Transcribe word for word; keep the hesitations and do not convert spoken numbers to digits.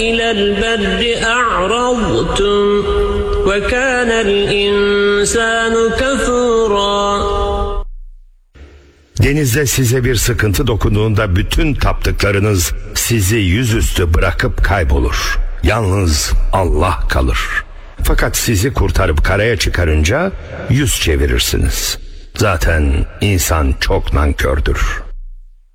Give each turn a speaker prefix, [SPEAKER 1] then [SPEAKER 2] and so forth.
[SPEAKER 1] إلى البر أعرضتم وكان الإنسان كفورا.
[SPEAKER 2] Denizde size bir sıkıntı dokunduğunda bütün taptıklarınız sizi yüzüstü bırakıp kaybolur. Yalnız Allah kalır. Fakat sizi kurtarıp karaya çıkarınca yüz çevirirsiniz. Zaten insan çok nankördür.